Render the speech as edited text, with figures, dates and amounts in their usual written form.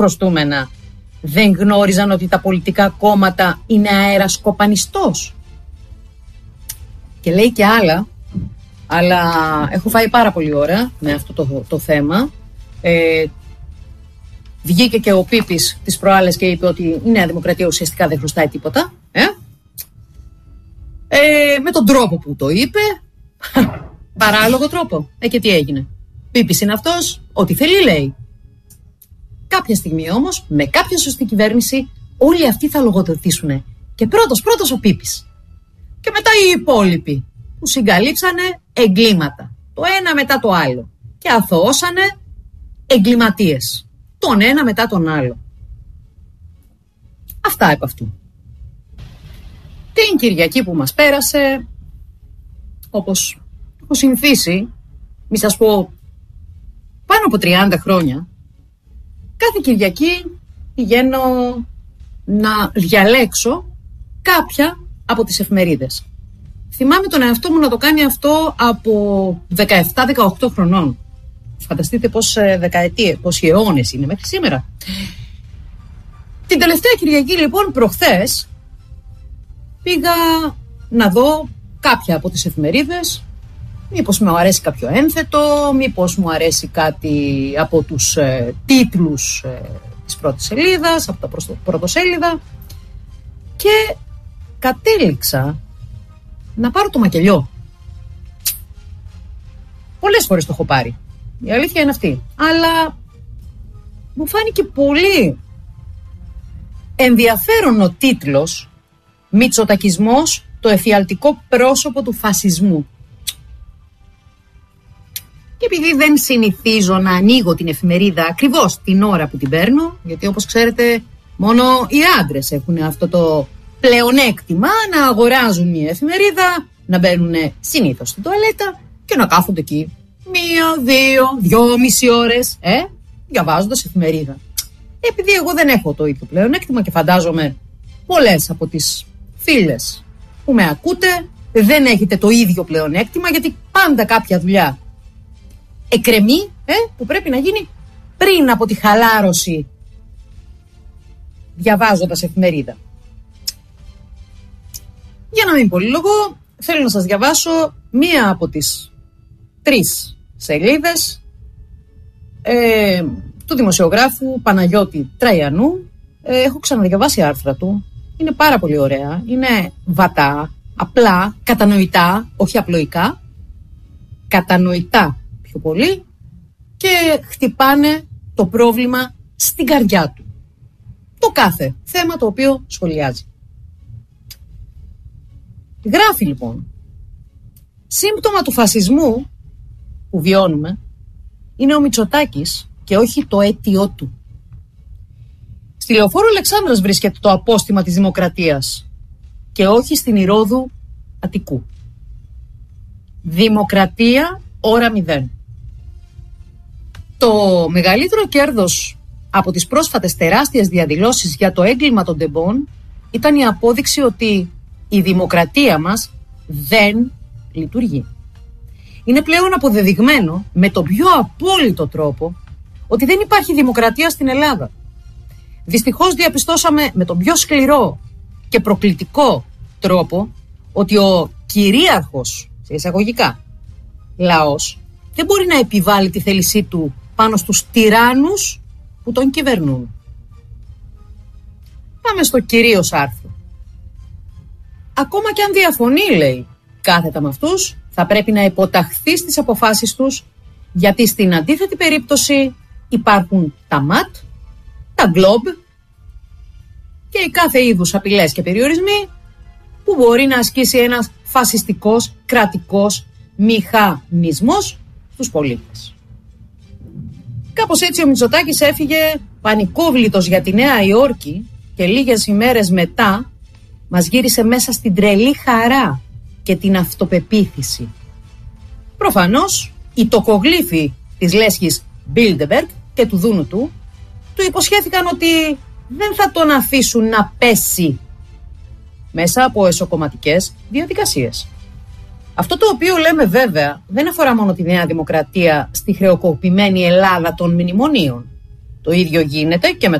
προστούμενα δεν γνώριζαν ότι τα πολιτικά κόμματα είναι αέρας κοπανιστός? Και λέει και άλλα, αλλά έχω φάει πάρα πολύ ώρα με αυτό το θέμα. Βγήκε και ο Πίπης τις προάλλες και είπε ότι η Νέα Δημοκρατία ουσιαστικά δεν χρωστάει τίποτα. Με τον τρόπο που το είπε, παράλογο τρόπο. Και τι έγινε? Πίπης είναι αυτός, ό,τι θέλει λέει. Κάποια στιγμή όμως, με κάποια σωστή κυβέρνηση, όλοι αυτοί θα λογοδοτήσουν. Και πρώτος ο Πίπης. Και μετά οι υπόλοιποι, που συγκαλύψανε εγκλήματα. Το ένα μετά το άλλο. Και αθωώσανε εγκληματίες. Τον ένα μετά τον άλλο. Αυτά επ' αυτού. Την Κυριακή που μας πέρασε, όπως έχω συνηθίσει, μη σας πω, πάνω από 30 χρόνια, κάθε Κυριακή πηγαίνω να διαλέξω κάποια από τις εφημερίδες. Θυμάμαι τον εαυτό μου να το κάνει αυτό από 17-18 χρονών. Φανταστείτε πόσοι αιώνες είναι μέχρι σήμερα. Την τελευταία Κυριακή λοιπόν, προχθές, πήγα να δω κάποια από τις εφημερίδες. Μήπως μου αρέσει κάποιο ένθετο, μήπως μου αρέσει κάτι από τους τίτλους της πρώτης σελίδας, από τα πρωτοσέλιδα. Και κατέληξα να πάρω το μακελιό. Πολλές φορές το έχω πάρει. Η αλήθεια είναι αυτή. Αλλά μου φάνηκε πολύ ενδιαφέρον ο τίτλος «Μητσοτακισμός, το εφιαλτικό πρόσωπο του φασισμού». Και επειδή δεν συνηθίζω να ανοίγω την εφημερίδα ακριβώς την ώρα που την παίρνω, γιατί όπως ξέρετε μόνο οι άντρες έχουν αυτό το πλεονέκτημα να αγοράζουν μια εφημερίδα, να μπαίνουν συνήθως στην τουαλέτα και να κάθονται εκεί 1, 2, 2,5 ώρες διαβάζοντας εφημερίδα. Επειδή εγώ δεν έχω το ίδιο πλεονέκτημα και φαντάζομαι πολλές από τις φίλες που με ακούτε δεν έχετε το ίδιο πλεονέκτημα, γιατί πάντα κάποια δουλειά εκκρεμεί που πρέπει να γίνει πριν από τη χαλάρωση διαβάζοντας εφημερίδα. Για να μην πολυλογώ, θέλω να σας διαβάσω μία από τις 3 σελίδες του δημοσιογράφου Παναγιώτη Τραϊανού. Έχω ξαναδιαβάσει άρθρα του. Είναι πάρα πολύ ωραία. Είναι βατά, απλά, κατανοητά, όχι απλοϊκά. Κατανοητά πιο πολύ και χτυπάνε το πρόβλημα στην καρδιά του. Το κάθε θέμα το οποίο σχολιάζει. Γράφει λοιπόν: σύμπτωμα του φασισμού που βιώνουμε είναι ο Μητσοτάκης και όχι το αίτιό του. Στη Λεωφόρο Αλεξάνδρας βρίσκεται το απόστημα της δημοκρατίας και όχι στην Ηρώδου Αττικού. Δημοκρατία ώρα 0. Το μεγαλύτερο κέρδος από τις πρόσφατες τεράστιες διαδηλώσεις για το έγκλημα των τεμπών ήταν η απόδειξη ότι η δημοκρατία μας δεν λειτουργεί. Είναι πλέον αποδεδειγμένο με τον πιο απόλυτο τρόπο ότι δεν υπάρχει δημοκρατία στην Ελλάδα. Δυστυχώς διαπιστώσαμε με τον πιο σκληρό και προκλητικό τρόπο ότι ο κυρίαρχος, σε εισαγωγικά, λαός δεν μπορεί να επιβάλλει τη θέλησή του πάνω στους τυράννους που τον κυβερνούν. Πάμε στο κυρίως άρθρο. Ακόμα και αν διαφωνεί, λέει, κάθετα με αυτούς, θα πρέπει να υποταχθεί στις αποφάσεις τους, γιατί στην αντίθετη περίπτωση υπάρχουν τα ΜΑΤ, τα γκλόμπ και οι κάθε είδους απειλές και περιορισμοί που μπορεί να ασκήσει ένας φασιστικός κρατικός μηχανισμός στους πολίτες. Κάπως έτσι ο Μητσοτάκης έφυγε πανικόβλητος για τη Νέα Υόρκη και λίγες ημέρες μετά μας γύρισε μέσα στην τρελή χαρά και την αυτοπεποίθηση. Προφανώς οι τοκογλύφοι της λέσχης Bilderberg και του δούνου του υποσχέθηκαν ότι δεν θα τον αφήσουν να πέσει μέσα από εσωκομματικές διαδικασίες. Αυτό το οποίο λέμε βέβαια δεν αφορά μόνο τη Νέα Δημοκρατία στη χρεοκοπημένη Ελλάδα των μνημονίων. Το ίδιο γίνεται και με